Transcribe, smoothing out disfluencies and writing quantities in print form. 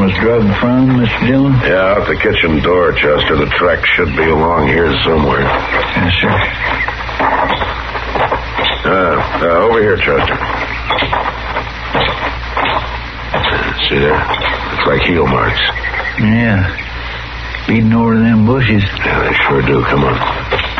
was drugged from, Mr. Dillon? Yeah, out the kitchen door, Chester. The track should be along here somewhere. Yes, sir. Over here, Chester. See there? Looks like heel marks. Yeah. Leading over to them bushes. Yeah, they sure do. Come on.